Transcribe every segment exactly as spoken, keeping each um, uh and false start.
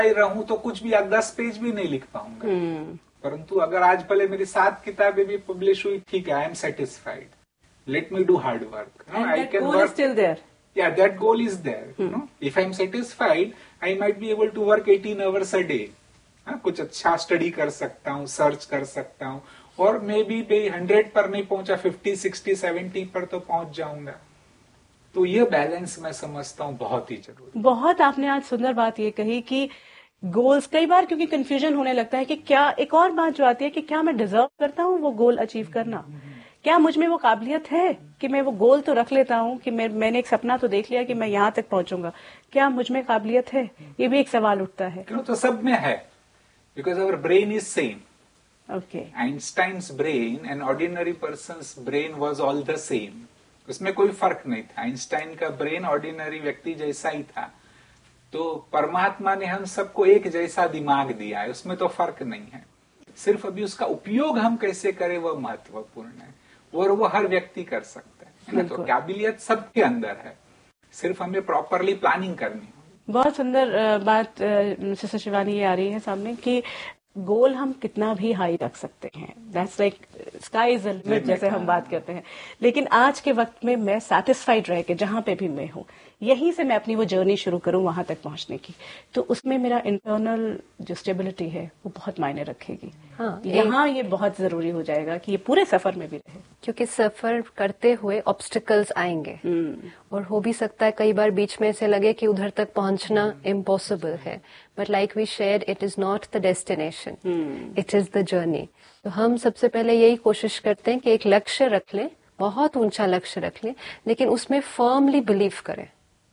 रहूं तो कुछ भी दस पेज भी नहीं लिख पाऊंगा। hmm. परंतु अगर आज भले मेरी सात किताबें भी पब्लिश हुई, ठीक है, I am satisfied, let me do hard work, I can work still there. Yeah, that goal is there. Hmm. You know, if I'm satisfied, I might be able to work eighteen hours a day. हाँ, कुछ अच्छा study कर सकता हूँ, search कर सकता हूँ, और मे बी पे हंड्रेड पर नहीं पहुंचा, फिफ्टी सिक्सटी सेवेंटी पर तो पहुंच जाऊंगा। तो ये बैलेंस मैं समझता हूँ बहुत ही जरूरी। बहुत आपने आज सुंदर बात ये कही कि गोल्स, कई बार क्योंकि कंफ्यूजन होने लगता है कि क्या, एक और बात जो आती है कि क्या मैं डिजर्व करता हूँ वो गोल अचीव करना, क्या मुझ में वो काबिलियत है कि मैं वो गोल तो रख लेता हूँ कि मैं, मैंने एक सपना तो देख लिया कि मैं यहाँ तक पहुंचूंगा, क्या मुझ में काबिलियत है? ये भी एक सवाल उठता है। क्यों, तो सब में है, because our brain is same. Okay, Einstein's brain and ordinary persons brain was all the same, उसमें कोई फर्क नहीं था। आइंस्टाइन का ब्रेन ऑर्डिनरी व्यक्ति जैसा ही था। तो परमात्मा ने हम सबको एक जैसा दिमाग दिया है, उसमें तो फर्क नहीं है। सिर्फ अभी उसका उपयोग हम कैसे करें वह महत्वपूर्ण है, और वो हर व्यक्ति कर सकता है ना। तो काबिलियत सबके अंदर है, सिर्फ हमें प्रॉपरली प्लानिंग करनी है। बहुत सुंदर बात सिस्टर शिवानी ये आ रही है सामने कि गोल हम कितना भी हाई रख सकते हैं, that's like sky is the limit जैसे हम बात करते हैं, लेकिन आज के वक्त में मैं सैटिस्फाइड रह के जहां पे भी मैं हूं, यहीं से मैं अपनी वो जर्नी शुरू करूं वहां तक पहुंचने की, तो उसमें मेरा इंटरनल जो स्टेबिलिटी है वो बहुत मायने रखेगी। हाँ, यहाँ ये बहुत जरूरी हो जाएगा कि ये पूरे सफर में भी रहे, क्योंकि सफर करते हुए ऑब्स्टिकल्स आएंगे और हो भी सकता है कई बार बीच में ऐसे लगे कि उधर तक पहुंचना इम्पॉसिबल है, but like we shared, it is not the destination, it is the journey. तो हम सबसे पहले यही कोशिश करते हैं कि एक लक्ष्य रख लें, बहुत ऊंचा लक्ष्य रख लें, लेकिन उसमें फर्मली बिलीव करें।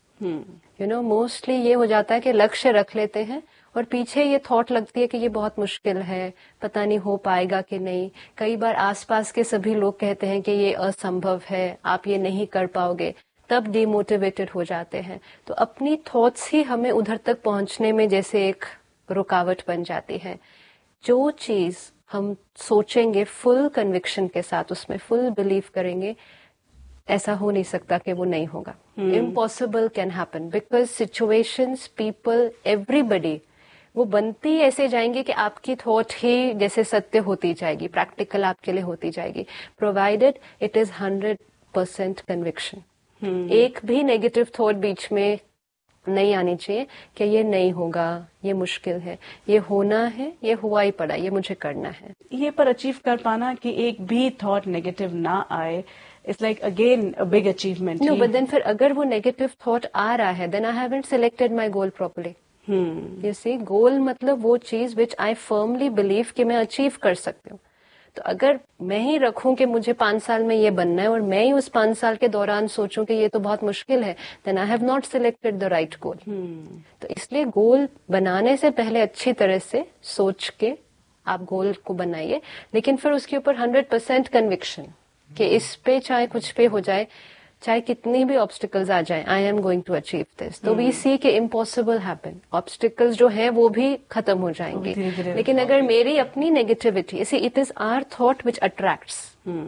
यू नो, मोस्टली ये हो जाता है कि लक्ष्य रख लेते हैं और पीछे ये थॉट लगती है कि ये बहुत मुश्किल है, पता नहीं हो पाएगा कि नहीं। कई बार आसपास के सभी लोग कहते हैं कि ये असंभव है, आप ये नहीं कर पाओगे, तब डिमोटिवेटेड हो जाते हैं। तो अपनी थॉट्स ही हमें उधर तक पहुंचने में जैसे एक रुकावट बन जाती है। जो चीज हम सोचेंगे फुल कन्विक्शन के साथ, उसमें फुल बिलीव करेंगे, ऐसा हो नहीं सकता कि वो नहीं होगा। Impossible can happen because situations, people, everybody वो बनती ऐसे जाएंगे कि आपकी थॉट ही जैसे सत्य होती जाएगी, प्रैक्टिकल आपके लिए होती जाएगी, provided it is hundred percent conviction. एक भी नेगेटिव थॉट बीच में नहीं आनी चाहिए कि ये नहीं होगा, ये मुश्किल है, ये होना है, ये हुआ ही पड़ा, ये मुझे करना है। ये पर अचीव कर पाना कि एक भी थॉट नेगेटिव ना आए, it's like again a big achievement. No, but then फिर अगर वो नेगेटिव थॉट आ रहा है, then I haven't selected my goal properly. You see, गोल मतलब वो चीज विच आई फर्मली बिलीव कि मैं अचीव कर सकती हूँ। तो अगर मैं ही रखूं कि मुझे पांच साल में ये बनना है और मैं ही उस पांच साल के दौरान सोचूं कि ये तो बहुत मुश्किल है, then I have not selected the right goal. तो इसलिए गोल बनाने से पहले अच्छी तरह से सोच के आप गोल को बनाइए, लेकिन फिर उसके ऊपर हंड्रेड परसेंट कन्विक्शन कि इस पे चाहे कुछ पे हो जाए, चाहे कितनी भी ऑब्स्टिकल्स आ जाए, I am going to achieve this. तो वी सी कि इम्पॉसिबल हैपन, ऑब्स्टिकल्स जो है वो भी खत्म हो जाएंगे। लेकिन अगर मेरी अपनी नेगेटिविटी, इसी it is our thought which attracts,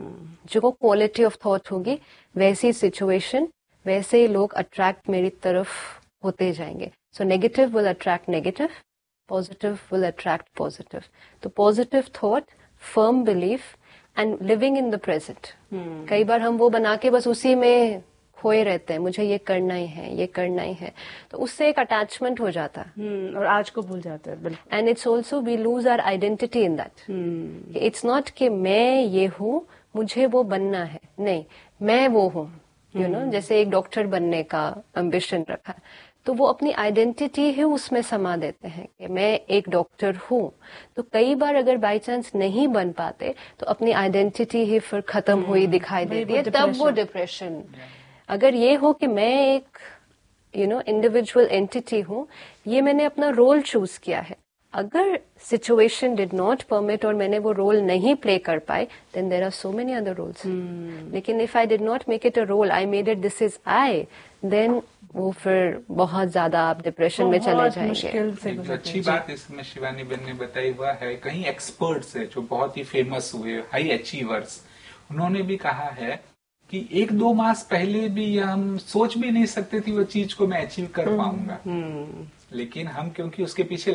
जो क्वालिटी ऑफ थॉट होगी वैसी सिचुएशन, वैसे ही लोग अट्रैक्ट मेरी तरफ होते जाएंगे। So negative will attract negative, positive will attract positive. तो positive thought, firm belief and living in the present. कई बार हम वो बना के बस उसी में खोए रहते हैं, मुझे ये करना ही है, ये करना ही है, तो उससे एक अटैचमेंट हो जाता है hmm, और आज को भूल जाते हैं। बिल्कुल। And it's also we lose our identity in that. It's not कि मैं ये हूँ, मुझे वो बनना है, नहीं, मैं वो हूँ। यू नो, जैसे एक डॉक्टर बनने का एम्बिशन रखा है, तो वो अपनी आइडेंटिटी ही उसमें समा देते हैं कि मैं एक डॉक्टर हूँ। तो कई बार अगर बाय चांस नहीं बन पाते तो अपनी आइडेंटिटी ही फिर खत्म हुई दिखाई देती है, तब वो डिप्रेशन। अगर ये हो कि मैं एक यू नो इंडिविजुअल एंटिटी हूँ, ये मैंने अपना रोल चूज किया है, अगर सिचुएशन डिड नॉट परमिट और मैंने वो रोल नहीं प्ले कर पाए, then there are so many other roles. लेकिन if I did not make it a role, I made it this is I, then वो फिर बहुत ज्यादा आप डिप्रेशन में चले जाएंगे। जो अच्छी बात इसमें शिवानी बहन ने बताई हुआ है, कहीं एक्सपर्ट्स है जो बहुत ही फेमस हुए हाई अचीवर्स, उन्होंने भी कहा है कि एक दो मास पहले भी हम सोच भी नहीं सकते थे वो चीज को मैं अचीव कर पाऊंगा, लेकिन हम क्योंकि उसके पीछे